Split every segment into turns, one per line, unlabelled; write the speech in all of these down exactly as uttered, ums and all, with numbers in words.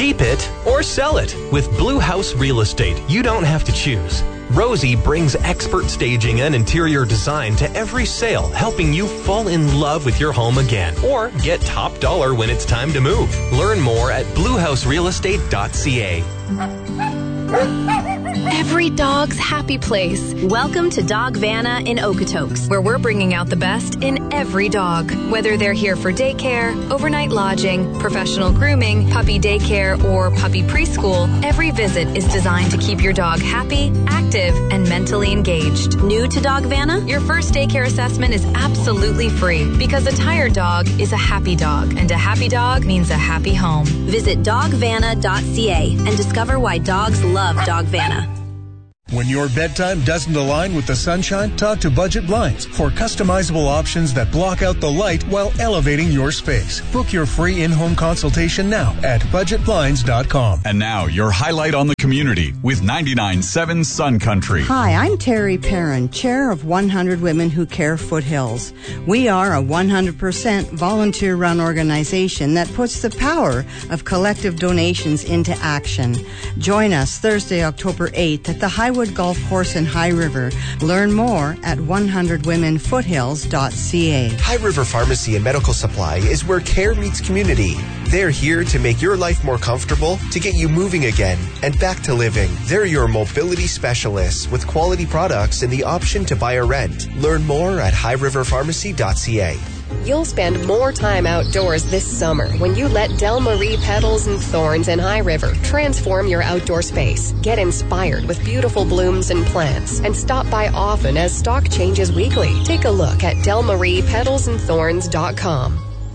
keep it or sell it. With Blue House Real Estate, you don't have to choose. Rosie brings expert staging and interior design to every sale, helping you fall in love with your home again or get top dollar when it's time to move. Learn more at blue house real estate dot c a.
Every dog's happy place. Welcome to Dogvana in Okotoks, where we're bringing out the best in every dog. Whether they're here for daycare, overnight lodging, professional grooming, puppy daycare, or puppy preschool, every visit is designed to keep your dog happy, active, and mentally engaged. New to Dogvana? Your first daycare assessment is absolutely free because a tired dog is a happy dog, and a happy dog means a happy home. Visit dogvana dot c a and discover why dogs love Dogvana.
When your bedtime doesn't align with the sunshine, talk to Budget Blinds for customizable options that block out the light while elevating your space. Book your free in-home consultation now at budget blinds dot com.
And now, your highlight on the community with ninety-nine point seven Sun Country.
Hi, I'm Terry Perrin, chair of one hundred Women Who Care Foothills. We are a one hundred percent volunteer-run organization that puts the power of collective donations into action. Join us Thursday, October eighth at the Highwood Golf Course in High River. Learn more at one hundred women foothills dot c a.
High River Pharmacy and Medical Supply is where care meets community. They're here to make your life more comfortable, to get you moving again and back to living. They're your mobility specialists with quality products and the option to buy or rent. Learn more at high river pharmacy dot c a.
You'll spend more time outdoors this summer when you let Del Marie Petals and Thorns in High River transform your outdoor space. Get inspired with beautiful blooms and plants and stop by often as stock changes weekly. Take a look at del marie petals and thorns dot com.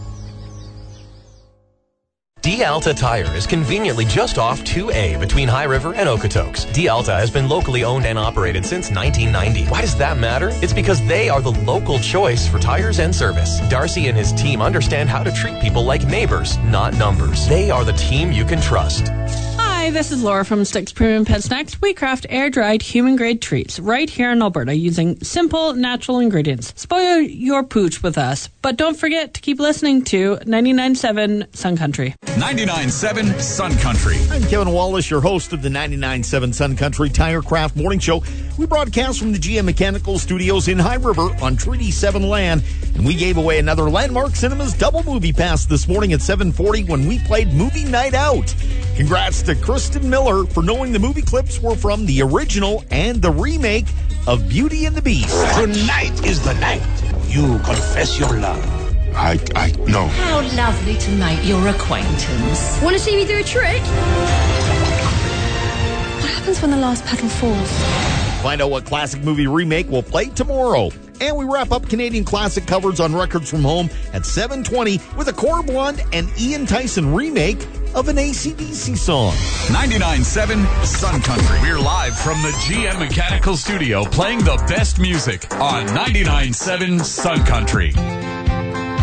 D-Alta Tire is conveniently just off two A between High River and Okotoks. D-Alta has been locally owned and operated since nineteen ninety. Why does that matter? It's because they are the local choice for tires and service. Darcy and his team understand how to treat people like neighbors, not numbers. They are the team you can trust.
Hi, this is Laura from Sticks Premium Pet Snacks. We craft air-dried, human-grade treats right here in Alberta using simple, natural ingredients. Spoil your pooch with us, but don't forget to keep listening to ninety-nine point seven Sun Country.
ninety-nine point seven Sun Country.
I'm Kevin Wallace, your host of the ninety-nine point seven Sun Country Tire Craft Morning Show. We broadcast from the G M Mechanical Studios in High River on Treaty seven land, and we gave away another Landmark Cinemas double movie pass this morning at seven forty when we played Movie Night Out. Congrats to Kristen Miller for knowing the movie clips were from the original and the remake of Beauty and the Beast.
Tonight is the night you confess your love.
I, I, no.
How lovely to make your acquaintance.
Want to see me do a trick? What happens when the last petal falls?
Find out what classic movie remake will play tomorrow. And we wrap up Canadian classic covers on Records from Home at seven twenty with a Cora Blond and Ian Tyson remake of an A C D C song.
ninety-nine point seven Sun Country. We're live from the G M Mechanical Studio playing the best music on ninety-nine point seven Sun Country.